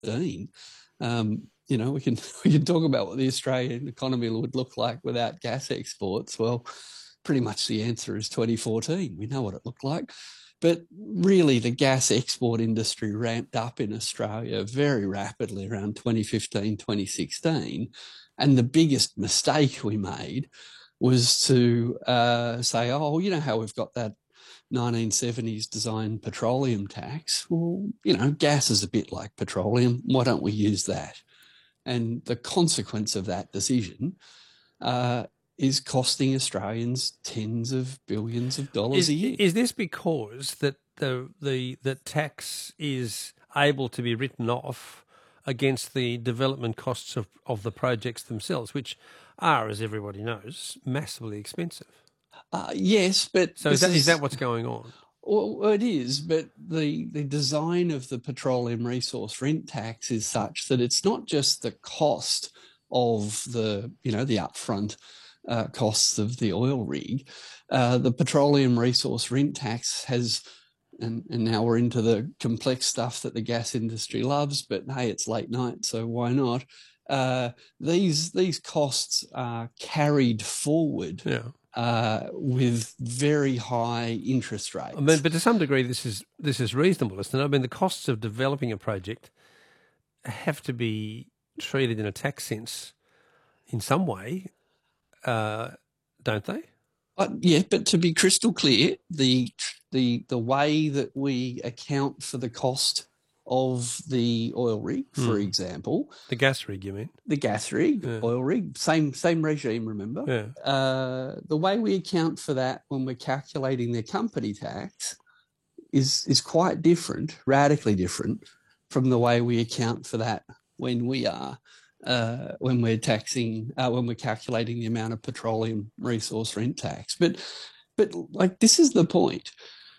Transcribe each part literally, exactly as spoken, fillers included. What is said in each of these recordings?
fifteen. Um, you know, we can we can talk about what the Australian economy would look like without gas exports. Well, pretty much the answer is twenty fourteen. We know what it looked like. But really, the gas export industry ramped up in Australia very rapidly around twenty fifteen, twenty sixteen. And the biggest mistake we made was to uh, say, oh, you know how we've got that nineteen seventies designed petroleum tax? Well, you know, gas is a bit like petroleum. Why don't we use that? And the consequence of that decision uh, is costing Australians tens of billions of dollars is, a year. Is this because that the the the tax is able to be written off against the development costs of, of the projects themselves, which are, as everybody knows, massively expensive? Uh, yes, but... So is that, is, is that what's going on? Well, it is, but the, the design of the petroleum resource rent tax is such that it's not just the cost of the, you know, the upfront uh, costs of the oil rig. Uh, the petroleum resource rent tax has, and, and now we're into the complex stuff that the gas industry loves, but hey, it's late night, so why not? Uh, these these costs are carried forward. Yeah. Uh, with very high interest rates. I mean, but to some degree, this is this is reasonable, isn't it? I mean, the costs of developing a project have to be treated in a tax sense in some way, uh, don't they? Uh, yeah, but to be crystal clear, the the the way that we account for the cost of the oil rig, for mm. example. The gas rig, you mean? The gas rig, yeah. Oil rig, same same regime, remember? Yeah. Uh, the way we account for that when we're calculating their company tax is is quite different, radically different from the way we account for that when we are uh, when we're taxing uh, when we're calculating the amount of petroleum resource rent tax. But but like this is the point.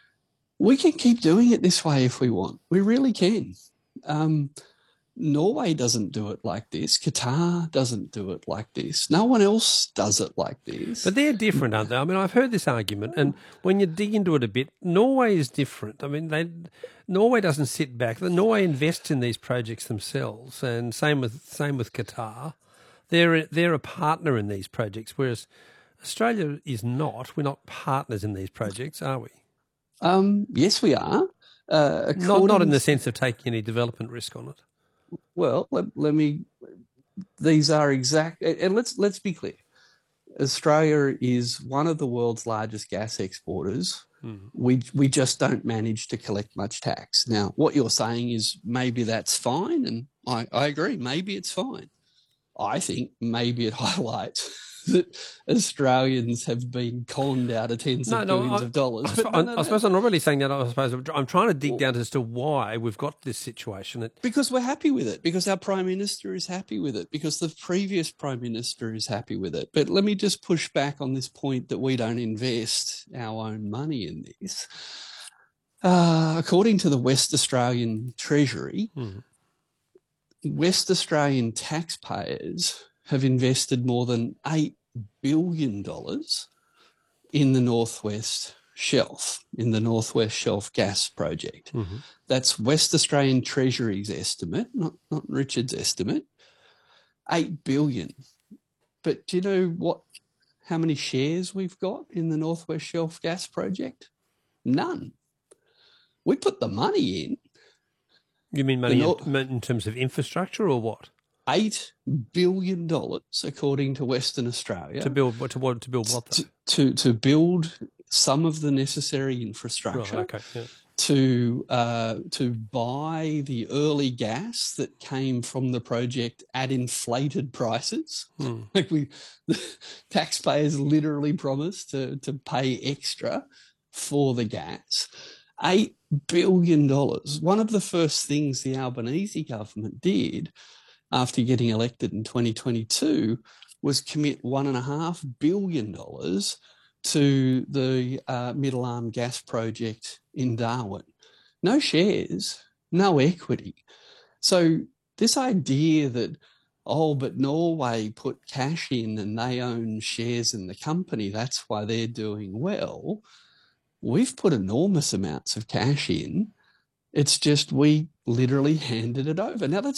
We can keep doing it this way if we want. We really can. Um, Norway doesn't do it like this. Qatar doesn't do it like this. No one else does it like this. But they're different, aren't they? I mean, I've heard this argument, and when you dig into it a bit, Norway is different. I mean, they Norway doesn't sit back. Norway invests in these projects themselves, and same with same with Qatar. They're they're a partner in these projects, whereas Australia is not. We're not partners in these projects, are we? Um, yes, we are. Uh, not not in the sense of taking any development risk on it. Well, let, let me. These are exact, and let's let's be clear. Australia is one of the world's largest gas exporters. Mm. We we just don't manage to collect much tax. Now, what you're saying is maybe that's fine, and I, I agree. Maybe it's fine. I think maybe it highlights that Australians have been conned out of tens no, of no, billions I, of dollars. I, But I, no, no, I no. suppose I'm not really saying that. I suppose I'm trying to dig well, down as to why we've got this situation. It, because we're happy with it, because our Prime Minister is happy with it, because the previous Prime Minister is happy with it. But let me just push back on this point that we don't invest our own money in this. Uh, according to the West Australian Treasury, hmm. West Australian taxpayers have invested more than eight billion dollars in the Northwest Shelf, in the Northwest Shelf gas project. Mm-hmm. That's West Australian Treasury's estimate, not, not Richard's estimate, eight billion dollars. But do you know what? How many shares we've got in the Northwest Shelf gas project? None. We put the money in. You mean money in, in terms of infrastructure or what? Eight billion dollars, according to Western Australia, to build what? To what? To build what? To, to to build some of the necessary infrastructure. Right, okay, yeah. To uh, to buy the early gas that came from the project at inflated prices. Hmm. Like we, the taxpayers literally promised to to pay extra for the gas. Eight billion dollars. One of the first things the Albanese government did after getting elected in twenty twenty-two was commit one and a half billion dollars to the uh, Middle Arm gas project in Darwin. No shares, no equity. So this idea that, oh, but Norway put cash in and they own shares in the company, that's why they're doing well. We've put enormous amounts of cash in. It's just we literally handed it over. Now, that's